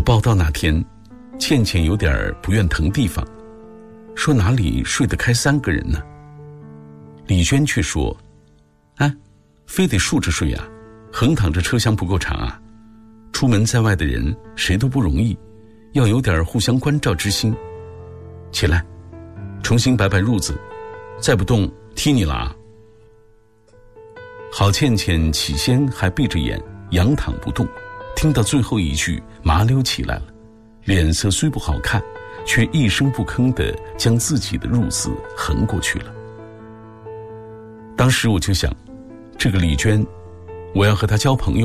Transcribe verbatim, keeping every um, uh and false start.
报到那天，倩倩有点不愿腾地方，说哪里睡得开三个人呢？李娟却说，啊，非得竖着睡啊，横躺着车厢不够长啊，出门在外的人谁都不容易，要有点互相关照之心。起来，重新摆摆褥子，再不动踢你了啊！郝倩倩起先还闭着眼仰躺不动，听到最后一句麻溜起来了，脸色虽不好看，却一声不吭地将自己的褥子横过去了。当时我就想，这个李娟，我要和她交朋友